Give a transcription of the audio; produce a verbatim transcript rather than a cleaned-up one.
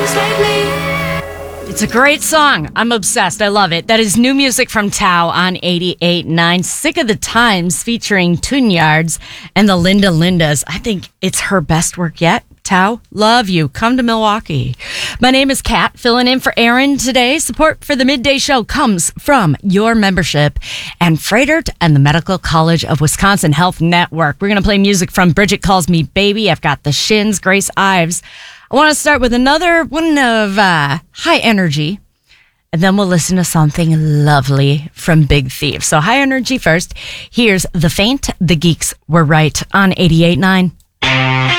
It's a great song. I'm obsessed. I love it. That is new music from Tao on eighty-eight point nine. Sick of the Times featuring Tune-Yards and the Linda Lindas. I think it's her best work yet. Tao, love you. Come to Milwaukee. My name is Kat, filling in for Aaron today. Support for the Midday Show comes from your membership and Freidert and the Medical College of Wisconsin Health Network. We're going to play music from Bridget Calls Me Baby. I've got the Shins, Grace Ives. I want to start with another one of uh, high energy, and then we'll listen to something lovely from Big Thief. So high energy first. Here's The Faint, The Geeks Were Right on eighty-eight point nine.